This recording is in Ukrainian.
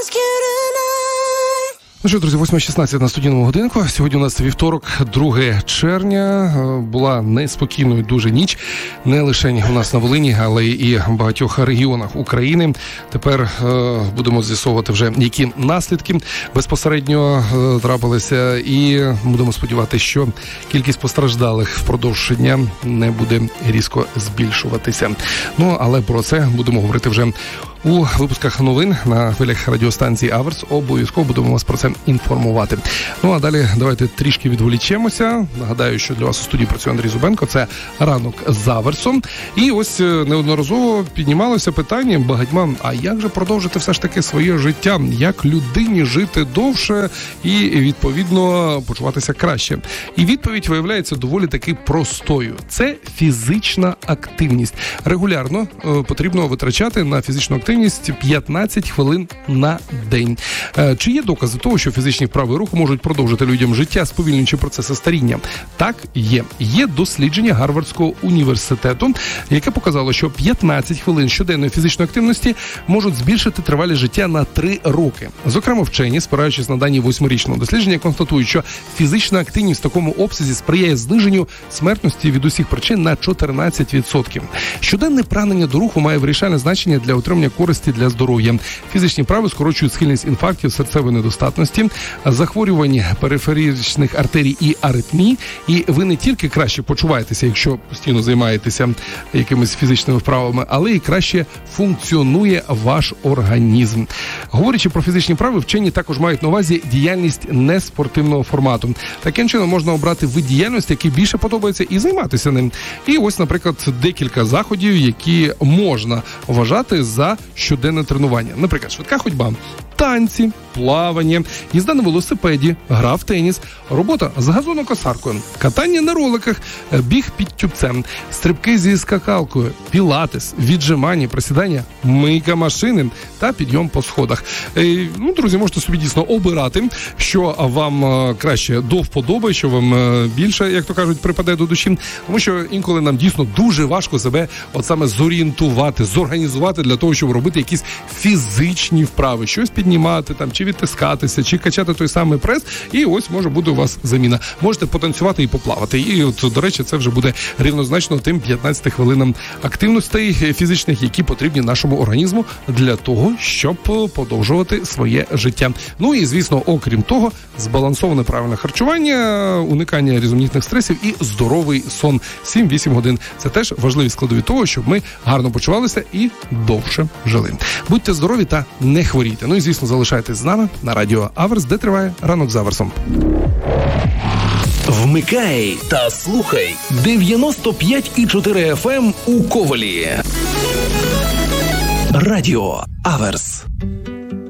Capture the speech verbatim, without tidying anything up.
Ну що, друзі, восьма шістнадцять на студійному годинку. Сьогодні у нас вівторок, друге червня. Була неспокійною дуже ніч. Не лише у нас на Волині, але і в багатьох регіонах України. Тепер е, будемо з'ясовувати вже, які наслідки безпосередньо е, трапилися. І будемо сподіватися, що кількість постраждалих впродовж дня не буде різко збільшуватися. Ну, але про це будемо говорити вже у випусках новин на хвилях радіостанції Аверс. Обов'язково будемо вас про це інформувати. Ну, а далі давайте трішки відволічемося. Нагадаю, що для вас у студії працює Андрій Зубенко. Це «Ранок з Аверсом». І ось неодноразово піднімалося питання багатьма, а як же продовжити все ж таки своє життя? Як людині жити довше і, відповідно, почуватися краще? І відповідь виявляється доволі таки простою. Це фізична активність. Регулярно е, потрібно витрачати на фізичну активність п'ятнадцять хвилин на день. Чи є докази того, що фізичні вправи руху можуть продовжити людям життя, сповільнюючи процеси старіння? Так, є. Є дослідження Гарвардського університету, яке показало, що п'ятнадцять хвилин щоденної фізичної активності можуть збільшити тривалість життя на три роки. Зокрема, вчені, спираючись на дані восьмирічного дослідження, констатують, що фізична активність в такому обсязі сприяє зниженню смертності від усіх причин на чотирнадцять відсотків. Щоденне прагнення до руху має вирішальне значення для отримання користі для здоров'я. Фізичні вправи скорочують схильність інфарктів, серцевої недостатності, захворювань периферичних артерій і аритмій. І ви не тільки краще почуваєтеся, якщо постійно займаєтеся якимись фізичними вправами, але і краще функціонує ваш організм. Говорячи про фізичні вправи, вчені також мають на увазі діяльність неспортивного формату. Таким чином можна обрати вид діяльності, який більше подобається, і займатися ним. І ось, наприклад, декілька заходів, які можна вважати за щоденне тренування. Наприклад, швидка ходьба, танці, плавання, їзда на велосипеді, гра в теніс, робота з газонокосаркою, катання на роликах, біг під тюбцем, стрибки зі скакалкою, пілатес, віджимання, присідання, мийка машини та підйом по сходах. Е, ну, друзі, можете собі дійсно обирати, що вам е, краще до вподоби, що вам е, більше, як то кажуть, припаде до душі, тому що інколи нам дійсно дуже важко себе от саме зорієнтувати, зорганізувати для того, щоб робити якісь фізичні вправи, щось піднімати, там, чи відтискатися, чи качати той самий прес, і ось може буде у вас заміна. Можете потанцювати і поплавати. І от, до речі, це вже буде рівнозначно тим п'ятнадцяти хвилинам активностей фізичних, які потрібні нашому організму для того, щоб подовжувати своє життя. Ну і, звісно, окрім того, збалансоване правильне харчування, уникання різноманітних стресів і здоровий сон. сім-вісім годин. Це теж важливі складові того, щоб ми гарно почувалися і довше жили. Будьте здорові та не хворійте. Ну і, звісно, залишайтесь з нами на радіо Аверс, де триває «Ранок з Аверсом». Вмикай та слухай дев'яносто п'ять і чотири еф ем у Ковелі. Радіо Аверс.